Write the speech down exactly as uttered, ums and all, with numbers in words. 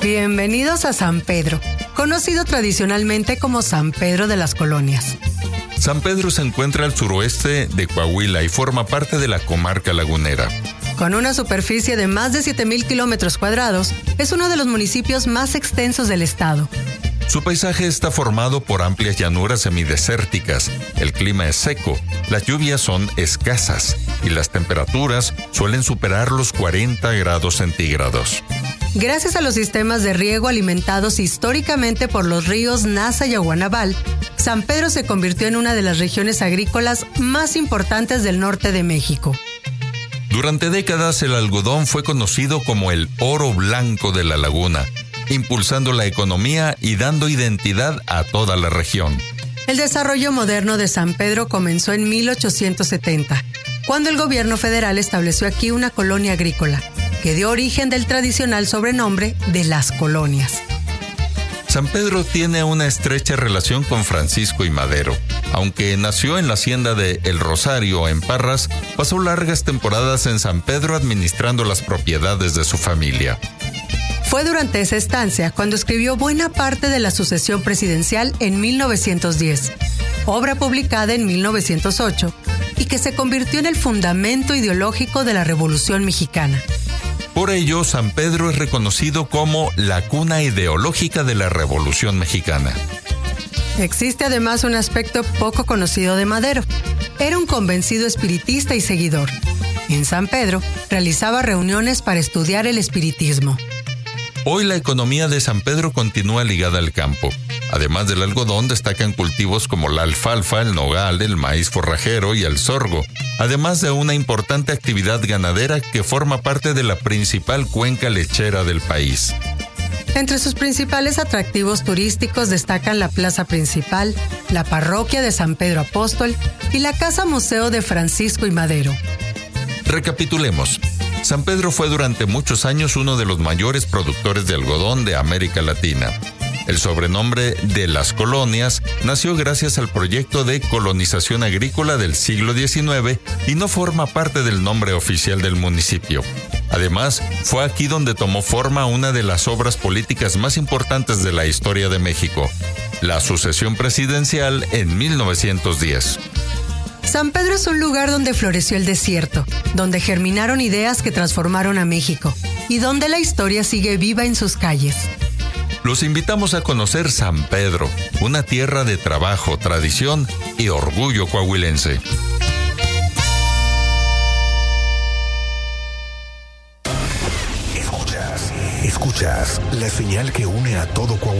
Bienvenidos a San Pedro, conocido tradicionalmente como San Pedro de las Colonias. San Pedro se encuentra al suroeste de Coahuila y forma parte de la comarca lagunera. Con una superficie de más de siete mil kilómetros cuadrados, es uno de los municipios más extensos del estado. Su paisaje está formado por amplias llanuras semidesérticas, el clima es seco, las lluvias son escasas y las temperaturas suelen superar los cuarenta grados centígrados. Gracias a los sistemas de riego alimentados históricamente por los ríos Nasa y Aguanabal, San Pedro se convirtió en una de las regiones agrícolas más importantes del norte de México. Durante décadas el algodón fue conocido como el oro blanco de la laguna, impulsando la economía y dando identidad a toda la región. El desarrollo moderno de San Pedro comenzó en mil ochocientos setenta, cuando el gobierno federal estableció aquí una colonia agrícola, que dio origen del tradicional sobrenombre de Las Colonias. San Pedro tiene una estrecha relación con Francisco I. Madero. Aunque nació en la hacienda de El Rosario, en Parras, pasó largas temporadas en San Pedro administrando las propiedades de su familia. Fue durante esa estancia cuando escribió buena parte de la sucesión presidencial en mil novecientos diez, obra publicada en mil novecientos ocho, y que se convirtió en el fundamento ideológico de la Revolución Mexicana. Por ello, San Pedro es reconocido como la cuna ideológica de la Revolución Mexicana. Existe además un aspecto poco conocido de Madero. Era un convencido espiritista y seguidor. En San Pedro, realizaba reuniones para estudiar el espiritismo. Hoy la economía de San Pedro continúa ligada al campo. Además del algodón, destacan cultivos como la alfalfa, el nogal, el maíz forrajero y el sorgo, además de una importante actividad ganadera que forma parte de la principal cuenca lechera del país. Entre sus principales atractivos turísticos destacan la plaza principal, la parroquia de San Pedro Apóstol y la casa museo de Francisco I. Madero. Recapitulemos. San Pedro fue durante muchos años uno de los mayores productores de algodón de América Latina. El sobrenombre de Las Colonias nació gracias al proyecto de colonización agrícola del siglo diecinueve y no forma parte del nombre oficial del municipio. Además, fue aquí donde tomó forma una de las obras políticas más importantes de la historia de México, la sucesión presidencial en mil novecientos diez. San Pedro es un lugar donde floreció el desierto, donde germinaron ideas que transformaron a México y donde la historia sigue viva en sus calles. Los invitamos a conocer San Pedro, una tierra de trabajo, tradición y orgullo coahuilense. Escuchas, escuchas la señal que une a todo Coahuila.